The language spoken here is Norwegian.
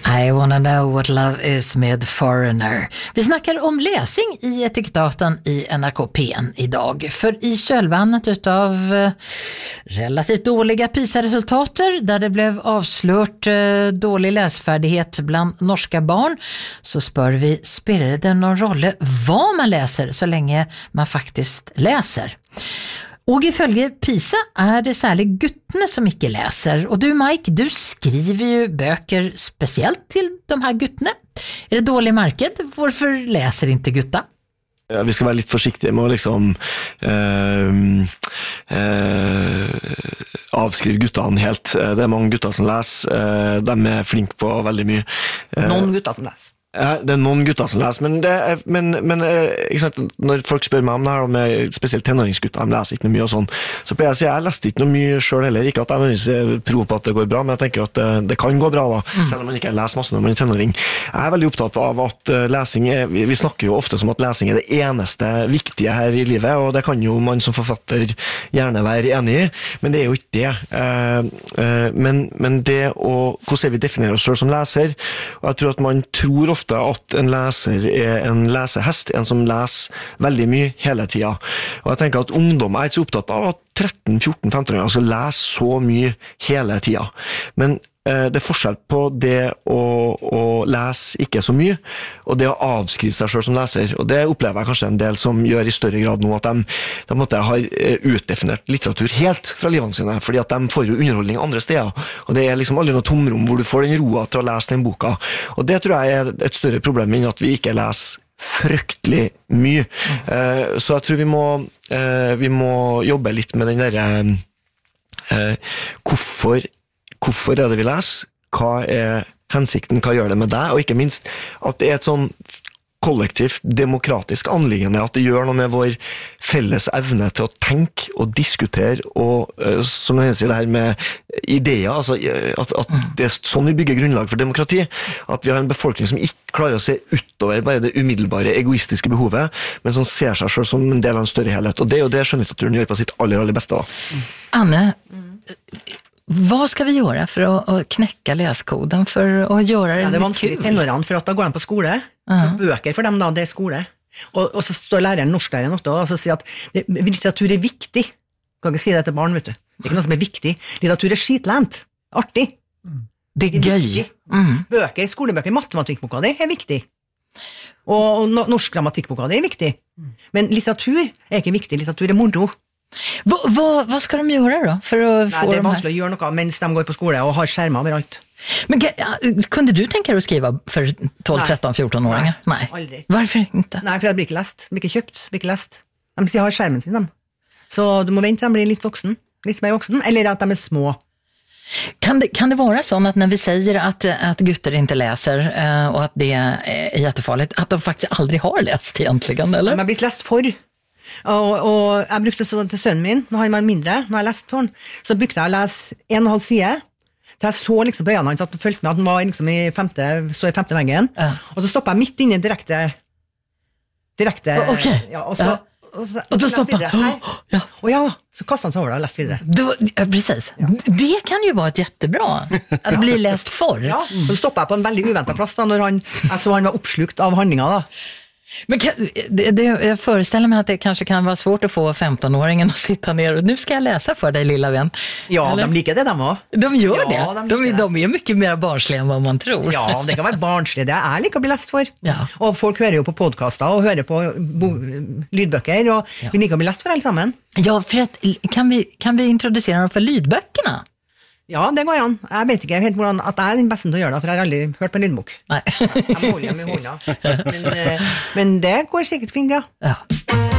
I wanna know what love is med Foreigner. Vi snackar om läsning i Etikettdatan i NRK P1 idag. För i kölvattnet utav relativt dåliga PISA-resultater där det blev avslört dålig läsfärdighet bland norska barn, så spör vi, spelar det någon roll vad man läser så länge man faktiskt läser? Og ifølge PISA det særlig guttene som ikke läser. Og du, Mike, du skriver ju böcker speciellt till de här guttene. Det dålig marked? Varför läser inte gutta? Ja, vi skal være litt forsiktige med å liksom avskrive guttene helt. Det mange gutter som leser, de flinke på veldig mye. Noen gutter som leser. Ja, det noen gutter som leser, men ikke sant, når folk spør meg om det her, med spesielt tenåringsgutter, de leser ikke noe mye og sånn, så pleier jeg å si, jeg leste ikke noe mye selv heller, ikke at jeg tror på at det går bra, men jeg tenker at det kan gå bra da, selv om man ikke leser masse når man tenåring. Jeg veldig opptatt av at lesing vi snakker jo ofte som at lesing det eneste viktige her i livet, og det kan jo man som forfatter gjerne være enig i, men det jo ikke det. Men det hvordan vi definerer oss selv som leser, og jeg tror at man tror ofte at en leser en lesehest, en som leser veldig mye hele tiden. Og jeg tenker at ungdom ikke så opptatt av at 13, 14, 15 år altså leser så mye hele tiden. Men det forskjell på det å lese ikke så mye, og det å avskrive seg selv som leser. Og det opplever jeg kanskje en del som gjør i større grad nå, at de har utdefinert litteratur helt fra livene sine, fordi at de får jo underholdning andre steder. Og det liksom aldri noe tomrom hvor du får den roa til å lese den boka. Og det tror jeg et større problem enn at vi ikke leser fryktelig mye. Så jeg tror vi må jobbe litt med den der hvorfor det vi leser, hva hensikten, hva gjør det med deg, og ikke minst at det et sånn kollektivt, demokratisk anliggende, at det gjør noe med vår felles evne til å tenke og diskutere, og som jeg sier det her med ideer, altså at det sånn vi bygger grunnlag for demokrati, at vi har en befolkning som ikke klarer å se utover bare det umiddelbare egoistiske behovet, men som ser seg selv som en del av en større helhet, og det jo det skjønnlitteraturen gjør på sitt aller beste da. Anne, vad ska vi göra för att knäcka läskoden, för att göra det, det är vanskligt tenårene, för att då går de på skole, så böcker för dem då, det skole. Och så står läraren, norskläraren ofta, och så säger att litteratur är viktig. Kan inte säga det till barn, vet du. Det är inte något som är viktigt. Litteratur är skitlent, artig. Det är gøy. Böcker, skoleböcker, matematikkboka, det är viktigt. Och norsk grammatikkboka, det är viktigt. Men litteratur är inte viktigt, litteratur är moro. Vad ska de göra då för att få det är de här? vanskligt att göra något mens de går på skola och har skärmar överallt. Men kunde du tänka dig att skriva för 12, 13, 14-åringar? Nej, aldrig. Varför inte? Nej, för det blir inte läst, det blir inte köpt, det blir inte läst. De har skärmen sin, så du må vänta de blir lite mer vuxen, eller att de är små. Kan det vara så att när vi säger att gutter inte läser och att det är jättefarligt, att de faktiskt aldrig har läst egentligen, eller? De har blivit läst för. Og jeg brukte sånn til sønnen min, når han var mindre, når jeg leste på han, så brukte jeg å lese 1,5 side, til jeg så liksom på øynene hans at han følte med at han var liksom i femte veggen, og så stoppet jeg midt inne direkte, okay. Ja, og så då stoppar så kastar han sig över och läst vidare. Precis. Ja. Det kan ju vara ett jättebra att bli läst för. Ja, och så stoppade jag på en väldigt oväntad plats då, när han var uppslukt av handlingar då. Men jag föreställer mig att det kanske kan vara svårt att få 15-åringen att sitta ner och nu ska jag läsa för dig, lilla vän. Ja, eller? De liker det de har. De gör det. De är mycket mer barnsliga än vad man tror. Ja, det kan vara barnsligt. Det är lika att bli läst för. Ja. Och folk hører jo på podcaster och hører på lydböcker och vi liker att bli läst för allesammen. Ja, för att kan vi introducera dem för lydböckerna? Ja, det går an. Jeg vet ikke helt hvordan at jeg den beste til å gjøre det, for jeg har aldri hørt på en lydbok. Nei. Jeg må holde med hånda. Men det går sikkert fint, ja.